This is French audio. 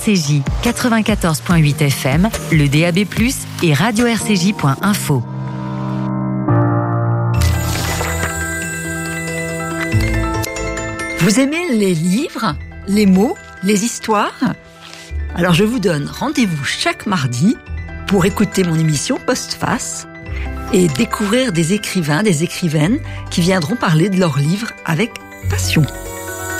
RCJ 94.8 FM, le DAB+, et radio-rcj.info. Vous aimez les livres, les mots, les histoires ? Alors je vous donne rendez-vous chaque mardi pour écouter mon émission Postface et découvrir des écrivains, des écrivaines qui viendront parler de leurs livres avec passion.